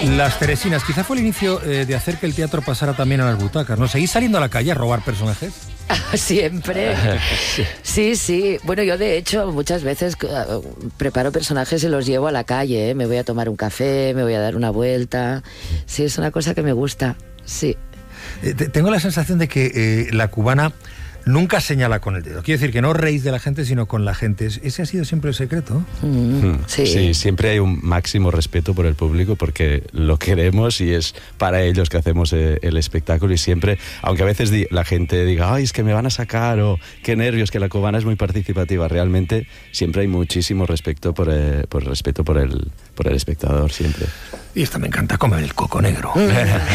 Las Teresinas, quizá fue el inicio de hacer que el teatro pasara también a las butacas, ¿no? ¿Seguís saliendo a la calle a robar personajes? Siempre. Sí. Bueno, yo de hecho muchas veces preparo personajes y los llevo a la calle, ¿eh? Me voy a tomar un café, me voy a dar una vuelta. Sí, es una cosa que me gusta, sí. Tengo la sensación de que la cubana nunca señala con el dedo. Quiero decir que no reís de la gente, sino con la gente. ¿Ese ha sido siempre el secreto? Sí, siempre hay un máximo respeto por el público porque lo queremos y es para ellos que hacemos el espectáculo, y siempre, aunque a veces la gente diga, ay, es que me van a sacar, o qué nervios, que la cubana es muy participativa, realmente siempre hay muchísimo respeto por el espectador, siempre. Y esta me encanta, comer el coco negro.